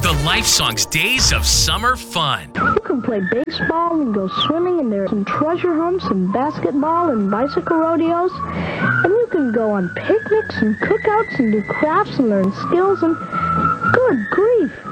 The Life Songs Days of Summer Fun. You can play baseball and go swimming, and there's some treasure hunts and basketball and bicycle rodeos. And you can go on picnics and cookouts and do crafts and learn skills and good grief.